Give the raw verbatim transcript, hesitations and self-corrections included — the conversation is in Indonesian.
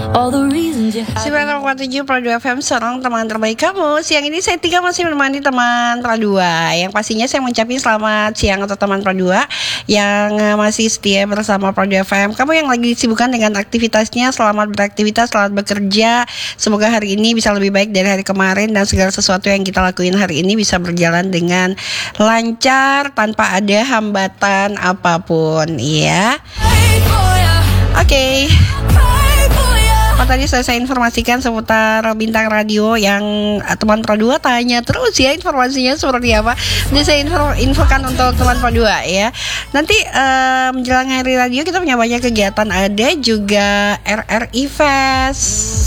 All the reasons you had. sembilan koma tujuh Pro dua F M, seorang teman terbaik kamu. Siang ini saya Tiga masih menemani teman Pro dua. Yang pastinya saya mengucapkan selamat siang untuk teman Pro dua yang uh, masih setia bersama Pro dua F M. Kamu yang lagi disibukkan dengan aktivitasnya, selamat beraktivitas, selamat bekerja. Semoga hari ini bisa lebih baik dari hari kemarin dan segala sesuatu yang kita lakuin hari ini bisa berjalan dengan lancar tanpa ada hambatan apapun, ya. Oke. Okay. Oh, tadi saya, saya informasikan seputar bintang radio yang uh, teman Pro dua tanya terus ya informasinya seperti apa. Jadi saya info, infokan untuk teman Pro dua ya. Nanti uh, menjelang hari radio kita punya banyak kegiatan, ada juga R R I Fest.